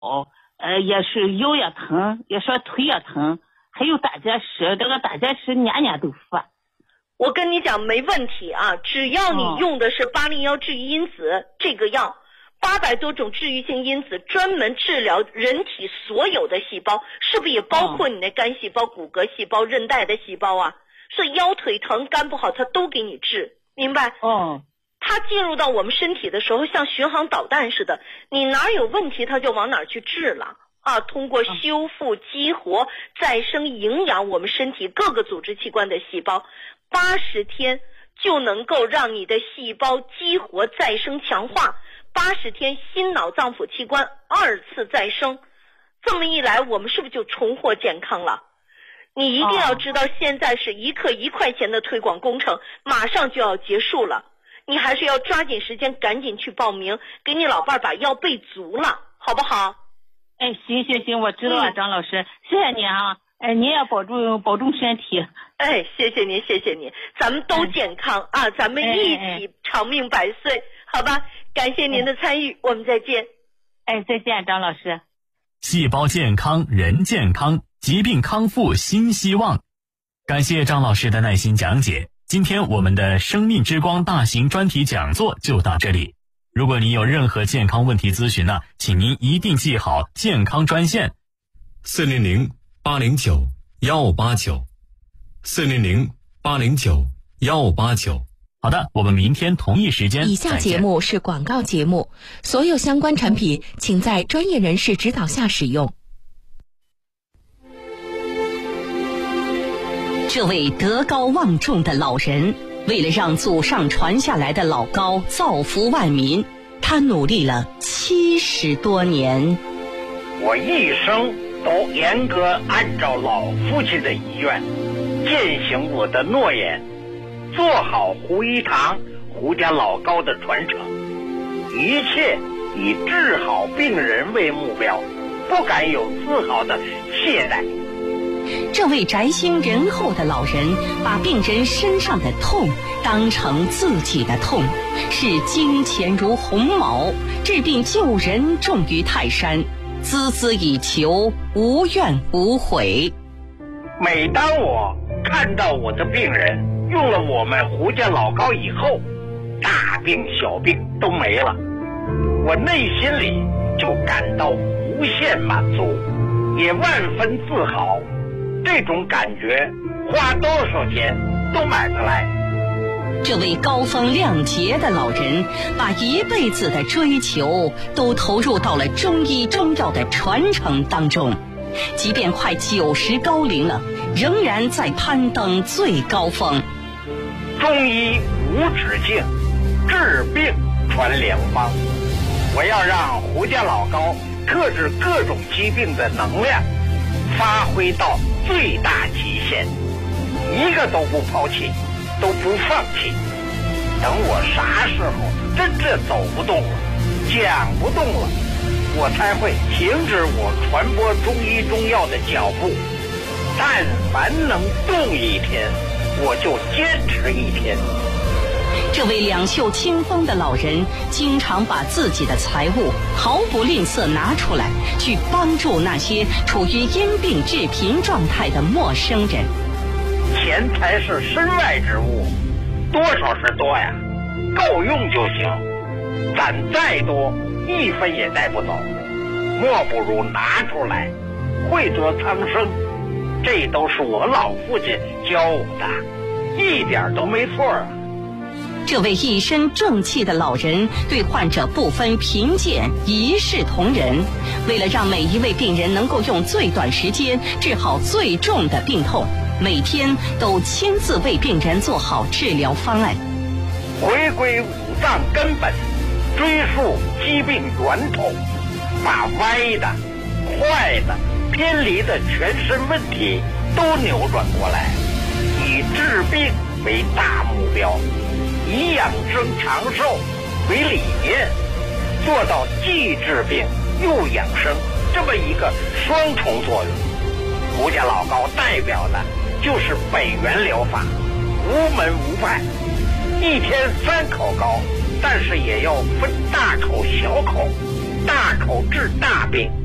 也是腰也疼，也说腿也疼，还有大结石，这个大结石年年都发。 我跟你讲没问题啊，只要你用的是801治愈因子这个药，800多种治愈性因子，专门治疗人体所有的细胞，是不是也包括你的肝细胞、骨骼细胞、韧带的细胞啊？所以腰腿疼、肝不好，它都给你治，明白？它进入到我们身体的时候，像巡航导弹似的，你哪有问题，它就往哪儿去治了啊！通过修复、激活、再生、营养我们身体各个组织器官的细胞，80天就能够让你的细胞激活、再生、强化。80天心脑脏腑器官2次再生，这么一来，我们是不是就重获健康了？你一定要知道，现在是1克1块钱的推广工程，马上就要结束了。你还是要抓紧时间，赶紧去报名，给你老伴儿把药备足了，好不好？ 行，我知道了，张老师，谢谢你啊！你也保重身体。 谢谢你，咱们都健康啊，咱们一起长命百岁，好吧？感谢您的参与，我们再见。 再见，张老师。 细胞健康，人健康，疾病康复新希望。感谢张老师的耐心讲解。今天我们的生命之光大型专题讲座就到这里。如果你有任何健康问题咨询呢，请您一定记好健康专线400-809-159，400-809-159。好的，我们明天同一时间再见。 以下节目是广告节目，所有相关产品请在专业人士指导下使用。 这位德高望重的老人，为了让祖上传下来的老高造福万民，他努力了70多年。 我一生都严格按照老父亲的遗愿，践行我的诺言，做好胡一堂、胡家老高的传承，一切以治好病人为目标，不敢有丝毫的懈怠。 这位宅心仁厚的老人，把病人身上的痛当成自己的痛，视金钱如鸿毛，治病救人重于泰山，孜孜以求，无怨无悔。 每当我看到我的病人用了我们胡家老高以后，大病小病都没了，我内心里就感到无限满足，也万分自豪。这种感觉花多少钱都买不来。 这位高风亮节的老人，把一辈子的追求都投入到了中医中药的传承当中，即便快90高龄了，仍然在攀登最高峰。 中医无止境，治病传良方。我要让胡家老高克制各种疾病的能量发挥到最大极限，一个都不抛弃，都不放弃。等我啥时候真正走不动了，讲不动了，我才会停止我传播中医中药的脚步。但凡能动一天，我就坚持一天。 这位两袖清风的老人，经常把自己的财物毫不吝啬拿出来，去帮助那些处于因病致贫状态的陌生人。 钱财是身外之物，多少是多呀，够用就行。攒再多，1分也带不走，莫不如拿出来，惠泽苍生。这都是我老父亲教我的，一点都没错啊。 这位一身正气的老人对患者不分贫贱，一视同仁。为了让每一位病人能够用最短时间治好最重的病痛，每天都亲自为病人做好治疗方案， 回归五脏根本，追溯疾病源头，把歪的、坏的、偏离的全身问题都扭转过来，以治病为大目标，以养生长寿为理念，做到既治病又养生这么一个双重作用。胡家老高代表的就是北元疗法，无门无派，一天3口高，但是也要分大口小口，大口治大病，